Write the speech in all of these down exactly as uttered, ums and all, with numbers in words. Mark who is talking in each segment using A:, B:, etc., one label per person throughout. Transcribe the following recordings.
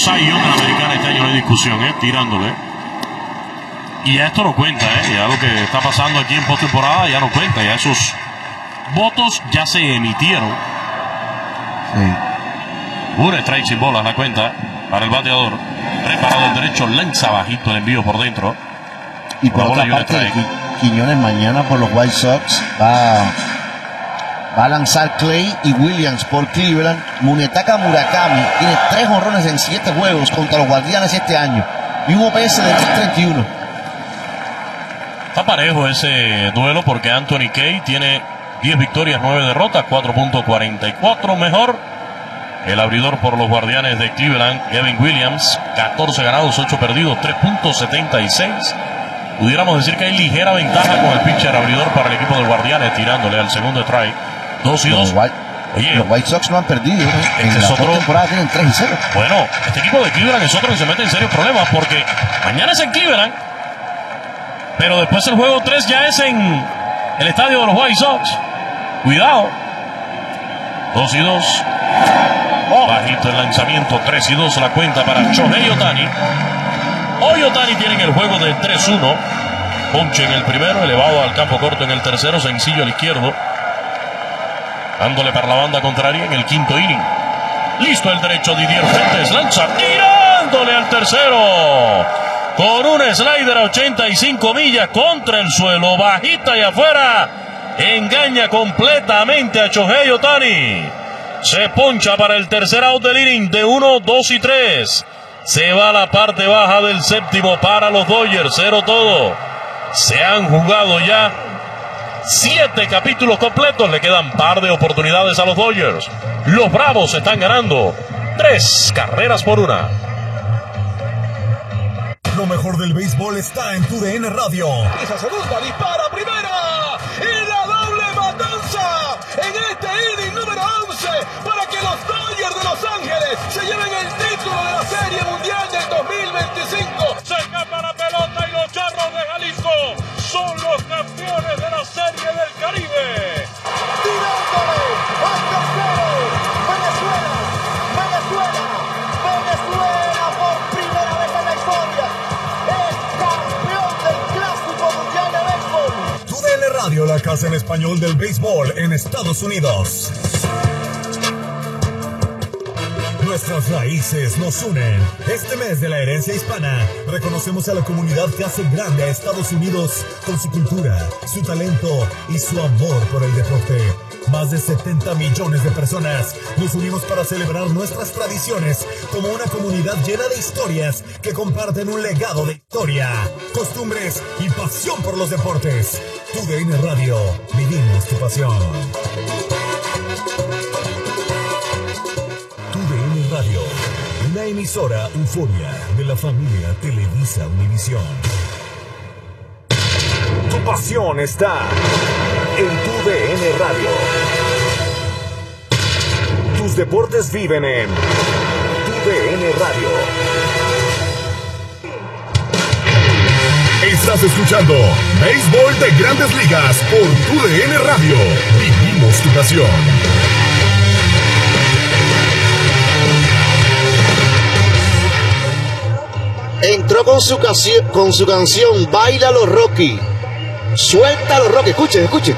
A: Cy Young en la americana este año, no hay discusión, ¿eh? Tirándole. Y ya esto no cuenta, ¿eh? Ya lo que está pasando aquí en postemporada ya no cuenta. Ya esos votos ya se emitieron.
B: Sí.
A: Un strike sin bolas, la cuenta para el bateador. Preparado el derecho, lanza bajito el envío por dentro.
B: Y por otra parte, Quiñones mañana por los White Sox va, va a lanzar Clay y Williams por Cleveland. Munetaka Murakami tiene tres jonrones en siete juegos contra los Guardianes este año y un O P S de tres treinta y uno.
A: Está parejo ese duelo porque Anthony Kay tiene diez victorias, nueve derrotas, cuatro punto cuarenta y cuatro mejor. El abridor por los Guardianes de Cleveland, Kevin Williams, catorce ganados, ocho perdidos, tres punto setenta y seis. Pudiéramos decir que hay ligera ventaja con el pitcher abridor para el equipo de Guardianes, tirándole al segundo strike. dos y dos.
B: Los White, Oye, los White Sox no han perdido. ¿eh? En
A: Este
B: la
A: es otro...
B: temporada tienen tres y cero.
A: Bueno, este equipo de Cleveland es otro que se mete en serios problemas porque mañana es en Cleveland, pero después el juego tres ya es en el estadio de los White Sox. Cuidado. dos y dos. Oh. Bajito el lanzamiento, tres y dos la cuenta para Shohei Ohtani. Hoy Ohtani tiene el juego de tres uno. Ponche en el primero, elevado al campo corto en el tercero, sencillo al izquierdo. Dándole para la banda contraria en el quinto inning. Listo el derecho, Didier Fuentes lanza, tirándole al tercero. Con un slider a ochenta y cinco millas contra el suelo, bajita y afuera. Engaña completamente a Shohei Ohtani. Se poncha para el tercer out del inning de uno, dos y tres. Se va a la parte baja del séptimo para los Dodgers, cero todo. Se han jugado ya siete capítulos completos, le quedan par de oportunidades a los Dodgers. Los Bravos están ganando tres carreras por una.
C: Lo mejor del béisbol está en tu D N Radio.
D: Esa segunda dispara primera y la doble matanza en este inning número once para que los Dodgers de Los Ángeles se lleven el título de la Serie Mundial del dos mil veinticinco.
E: Se escapa la pelota y los Charros de Jalisco son los campeones de la Serie del Caribe.
D: Tirándole al tercero, Venezuela, Venezuela, Venezuela por primera vez en la historia es campeón del Clásico Mundial de Béisbol.
C: Tu D N Radio, la casa en español del béisbol en Estados Unidos. Nuestras raíces nos unen. Este mes de la herencia hispana, reconocemos a la comunidad que hace grande a Estados Unidos con su cultura, su talento y su amor por el deporte. Más de setenta millones de personas nos unimos para celebrar nuestras tradiciones como una comunidad llena de historias que comparten un legado de historia, costumbres y pasión por los deportes. Tu D N Radio, vivimos tu pasión. Radio, una emisora euforia de la familia Televisa Univisión. Tu pasión está en tu D N Radio. Tus deportes viven en tu D N Radio. Estás escuchando Béisbol de Grandes Ligas por tu D N Radio. Vivimos tu pasión.
B: Entró con su, canción, con su canción Báilalo Rocky. Suéltalo Rocky. Escuchen, escuchen.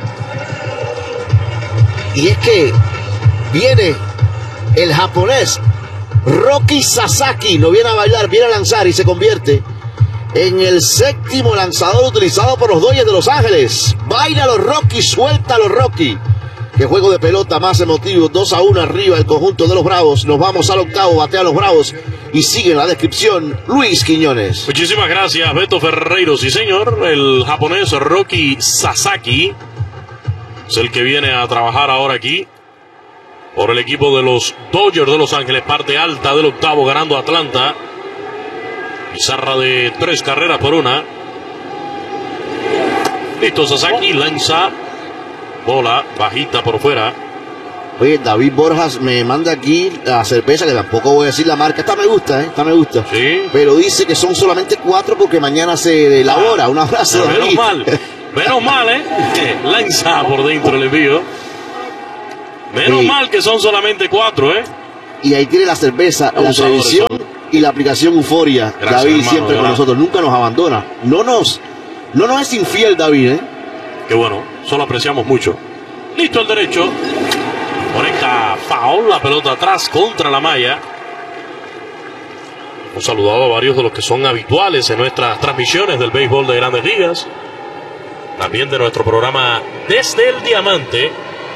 B: Y es que viene el japonés Roki Sasaki. No viene a bailar, viene a lanzar y se convierte en el séptimo lanzador utilizado por los Dodgers de Los Ángeles. Báilalo Rocky, suéltalo Rocky. Qué juego de pelota más emotivo. dos a uno arriba el conjunto de los Bravos. Nos vamos al octavo, batea a los Bravos. Y sigue en la descripción Luis Quiñones.
A: Muchísimas gracias, Beto Ferreiro. Sí, señor. El japonés Roki Sasaki es el que viene a trabajar ahora aquí por el equipo de los Dodgers de Los Ángeles. Parte alta del octavo, ganando Atlanta. Pizarra de tres carreras por una. Listo, Sasaki lanza. Bola bajita por fuera.
B: Oye, David Borjas me manda aquí la cerveza, que tampoco voy a decir la marca. Esta me gusta, ¿eh? Esta me gusta.
A: Sí.
B: Pero dice que son solamente cuatro porque mañana se elabora. Ah, un abrazo.
A: Menos mal, menos mal, ¿eh? Lanza por dentro el envío. Menos sí. mal que son solamente cuatro, ¿eh?
B: Y ahí tiene la cerveza, la televisión y la aplicación Euforia. Gracias, David hermano, siempre con nosotros, nunca nos abandona. No nos, no nos es infiel, David, ¿eh?
A: Qué bueno, solo apreciamos mucho. Listo el derecho. Conecta foul, la pelota atrás contra la malla. Hemos saludado a varios de los que son habituales en nuestras transmisiones del béisbol de Grandes Ligas. También de nuestro programa Desde el Diamante.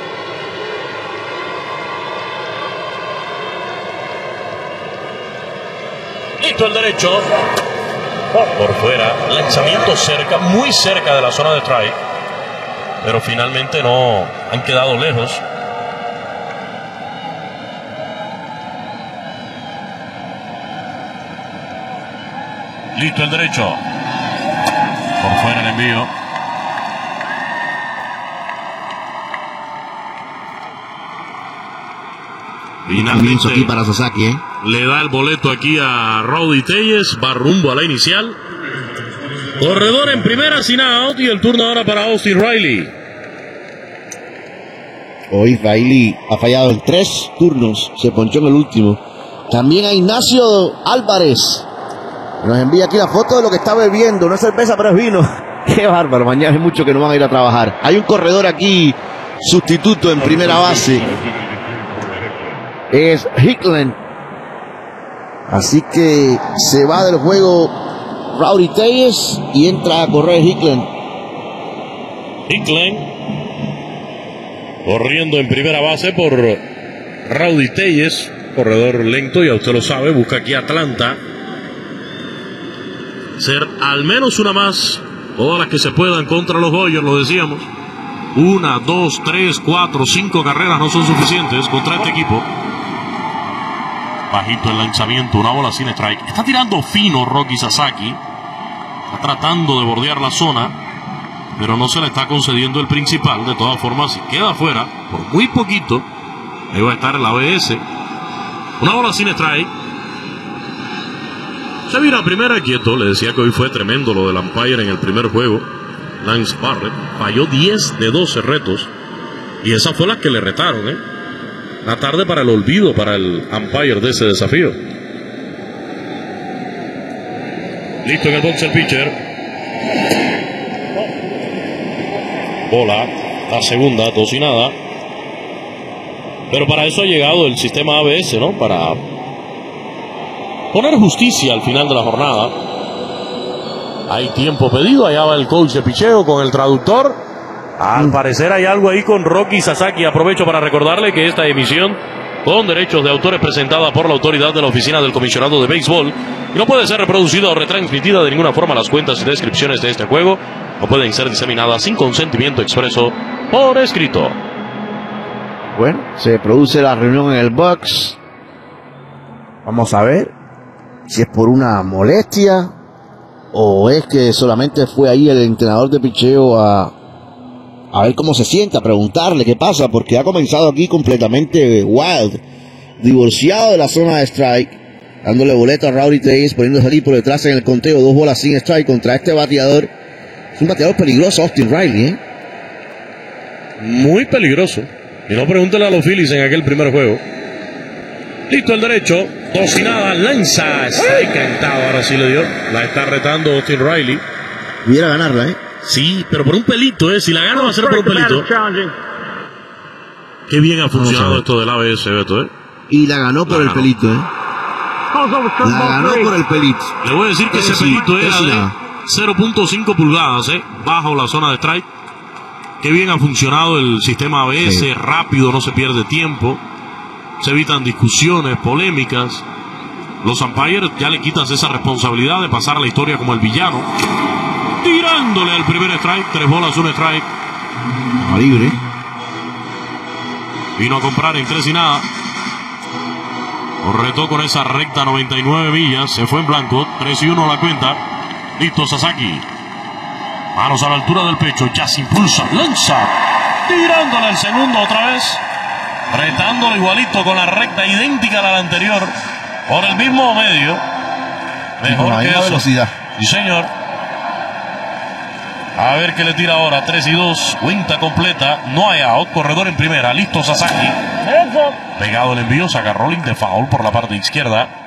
A: Listo el derecho. Por fuera. Lanzamiento cerca, muy cerca de la zona de strike. Pero finalmente no han quedado lejos. Listo el derecho. Por fuera el envío. Finalmente
B: aquí para Sasaki, ¿eh?
A: Le da el boleto aquí a Rowdy Tellez. Va rumbo a la inicial. Corredor en primera sin out. Y el turno ahora para Austin Riley.
B: Hoy Riley ha fallado en tres turnos. Se ponchó en el último. También a Ignacio Álvarez. Nos envía aquí la foto de lo que está bebiendo. No es cerveza, pero es vino. Qué bárbaro. Mañana hay muchos que no van a ir a trabajar. Hay un corredor aquí sustituto en primera base. Es Hickland. Así que se va del juego Rowdy Tellez y entra a correr Hickland.
A: Hickland corriendo en primera base por Rowdy Tellez, corredor lento, ya usted lo sabe, busca aquí Atlanta ser al menos una más, todas las que se puedan contra los Dodgers, lo decíamos. Una, dos, tres, cuatro, cinco carreras no son suficientes contra este equipo. Bajito el lanzamiento, una bola sin strike. Está tirando fino Rocky Sasaki. Está tratando de bordear la zona, pero no se le está concediendo el principal. De todas formas, si queda afuera, por muy poquito, ahí va a estar el A B S. Una bola sin strike. Se vira a primera quieto. Le decía que hoy fue tremendo lo del umpire en el primer juego. Lance Barrett falló diez de doce retos. Y esa fue la que le retaron, ¿eh? La tarde para el olvido para el umpire de ese desafío. Listo en el box el pitcher. Bola, la segunda, dos y nada. Pero para eso ha llegado el sistema A B S, ¿no? Para poner justicia al final de la jornada. Hay tiempo pedido, allá va el coach de picheo con el traductor. Al parecer hay algo ahí con Rocky Sasaki. Aprovecho para recordarle que esta emisión con derechos de autor es presentada por la autoridad de la Oficina del Comisionado de Béisbol y no puede ser reproducida o retransmitida de ninguna forma. Las cuentas y descripciones de este juego no pueden ser diseminadas sin consentimiento expreso por escrito.
B: Bueno, se produce la reunión en el box. Vamos a ver si es por una molestia o es que solamente fue ahí el entrenador de picheo a a ver cómo se sienta, a preguntarle qué pasa, porque ha comenzado aquí completamente wild, divorciado de la zona de strike, dándole boleto a Rowdy Tellez, poniendo a salir por detrás en el conteo, dos bolas sin strike contra este bateador. Es un bateador peligroso, Austin Riley, ¿eh?
A: Muy peligroso. Y no pregúntele a los Phillies en aquel primer juego. Listo el derecho, dos y nada, lanza, está encantado, ahora sí le dio. La está retando Austin Riley.
B: Pudiera ganarla, ¿eh?
A: Sí, pero por un pelito, ¿eh? Si la gana va a ser por un pelito. Qué bien ha funcionado esto del A B S, Beto, ¿eh?
B: Y la ganó por la el ganó. pelito, ¿eh? La ganó por el pelito.
A: Le voy a decir que ese sí, pelito era de cero punto cinco pulgadas, ¿eh? Bajo la zona de strike. Qué bien ha funcionado el sistema A B S, sí. Rápido, no se pierde tiempo. Se evitan discusiones, polémicas. Los umpires ya le quitas esa responsabilidad de pasar a la historia como el villano. Tirándole al primer strike, tres bolas, un strike.
B: Va libre.
A: Vino a comprar en tres y nada. Lo retó con esa recta noventa y nueve millas. Se fue en blanco. tres y uno la cuenta. Listo Sasaki. Manos a la altura del pecho. Ya se impulsa. Lanza. Tirándole el segundo otra vez. Retándolo igualito con la recta idéntica a la anterior. Por el mismo medio. Mejor que eso.
B: Velocidad.
A: Sí, señor. A ver qué le tira ahora. tres y dos. Cuenta completa. No hay out. Corredor en primera. Listo Sasaki. Pegado el envío. Saca Rolling de foul por la parte izquierda.